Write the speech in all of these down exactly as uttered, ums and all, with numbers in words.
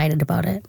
excited about it.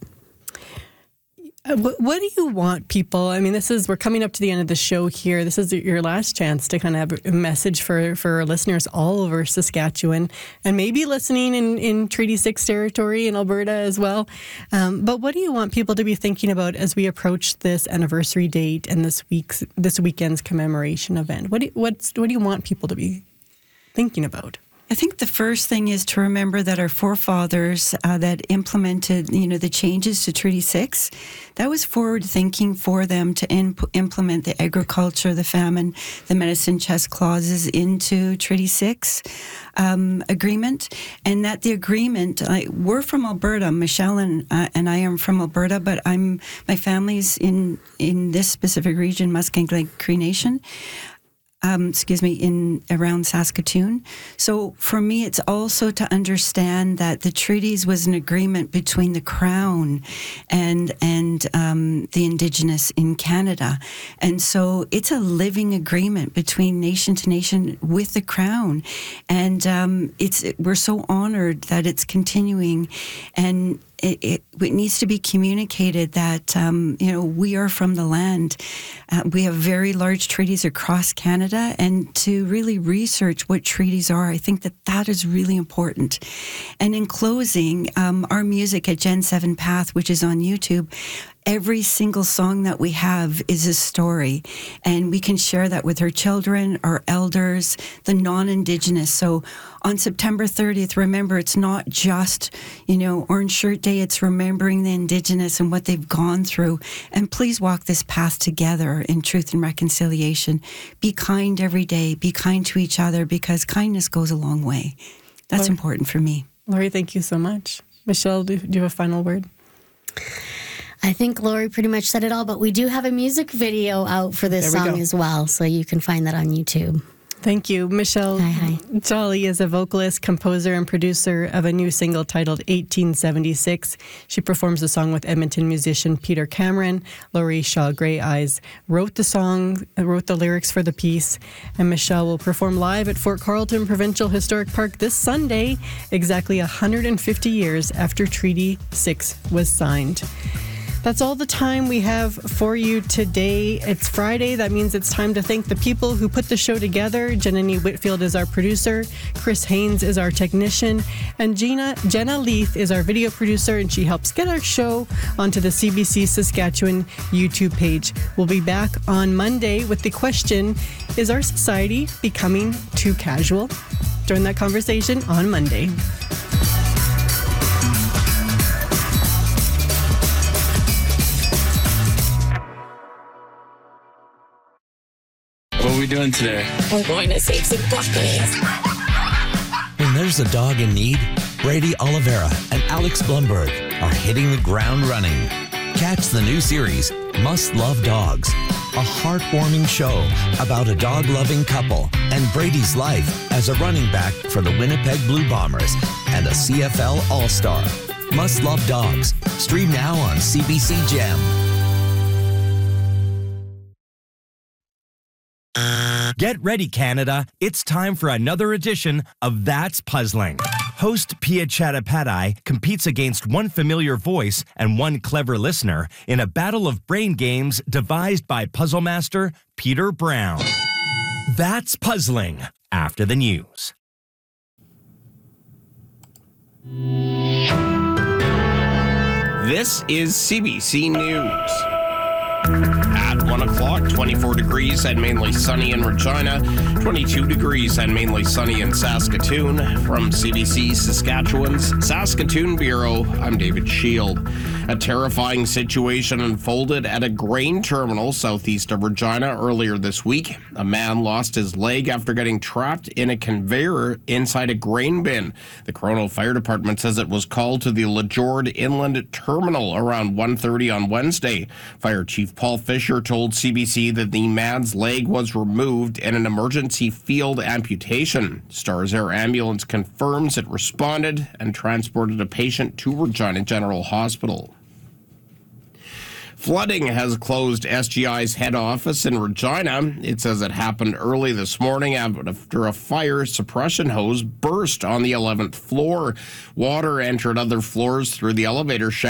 Uh, what, what do you want people? I mean, this is, we're coming up to the end of the show here. This is your last chance to kind of have a message for, for our listeners all over Saskatchewan and maybe listening in, in Treaty six territory in Alberta as well. Um, but what do you want people to be thinking about as we approach this anniversary date and this week's, this weekend's commemoration event? What do, what's, what do you want people to be thinking about? I think the first thing is to remember that our forefathers uh, that implemented, you know, the changes to Treaty six, that was forward thinking for them to imp- implement the agriculture, the famine, the medicine chest clauses into Treaty six um, agreement, and that the agreement, uh, we're from Alberta, Michelle and uh, and I am from Alberta, but I'm my family's in in this specific region, Musqueam Cree Nation. Um, excuse me, in around Saskatoon. So for me, it's also to understand that the treaties was an agreement between the Crown and and um, the Indigenous in Canada, and so it's a living agreement between nation to nation with the Crown, and um, it's we're so honored that it's continuing, and It, it, it needs to be communicated that, um, you know, we are from the land. Uh, we have very large treaties across Canada, and to really research what treaties are, I think that that is really important. And in closing, um, our music at Gen seven Path, which is on YouTube, every single song that we have is a story, and we can share that with our children, our elders, the non-Indigenous. So on September thirtieth, remember, it's not just, you know, Orange Shirt Day, it's remembering the Indigenous and what they've gone through. And please walk this path together in truth and reconciliation. Be kind every day, be kind to each other, because kindness goes a long way. That's Laurie, important for me. Laurie, thank you so much. Michelle, do, do you have a final word? I think Laurie pretty much said it all, but we do have a music video out for this There we song go. as well, so you can find that on YouTube. Thank you. Michelle Hi, hi. Jolly is a vocalist, composer, and producer of a new single titled eighteen seventy-six. She performs the song with Edmonton musician Peter Cameron. Laurie Shaw Grey Eyes wrote the song, wrote the lyrics for the piece, and Michelle will perform live at Fort Carlton Provincial Historic Park this Sunday, exactly one hundred fifty years after Treaty six was signed. That's all the time we have for you today. It's Friday. That means it's time to thank the people who put the show together. Jenny Whitfield is our producer. Chris Haynes is our technician. And Gina, Jenna Leith is our video producer, and she helps get our show onto the C B C Saskatchewan YouTube page. We'll be back on Monday with the question, is our society becoming too casual? Join that conversation on Monday. What are we doing today? We're going to save some puppies. When there's a dog in need, Brady Oliveira and Alex Blumberg are hitting the ground running. Catch the new series, Must Love Dogs, a heartwarming show about a dog-loving couple and Brady's life as a running back for the Winnipeg Blue Bombers and a C F L All-Star. Must Love Dogs. Stream now on C B C Gem. Get ready, Canada. It's time for another edition of That's Puzzling. Host Pia Chattopadhyay competes against one familiar voice and one clever listener in a battle of brain games devised by puzzle master Peter Brown. That's Puzzling, after the news. This is C B C News. At one o'clock, twenty-four degrees and mainly sunny in Regina, twenty-two degrees and mainly sunny in Saskatoon. From C B C Saskatchewan's Saskatoon Bureau, I'm David Shield. A terrifying situation unfolded at a grain terminal southeast of Regina earlier this week. A man lost his leg after getting trapped in a conveyor inside a grain bin. The Coronel Fire Department says it was called to the Lejord Inland Terminal around one thirty on Wednesday. Fire Chief Paul Fisher told C B C that the man's leg was removed in an emergency field amputation. Stars Air Ambulance confirms it responded and transported a patient to Regina General Hospital. Flooding has closed S G I's head office in Regina. It says it happened early this morning after a fire suppression hose burst on the eleventh floor. Water entered other floors through the elevator shaft.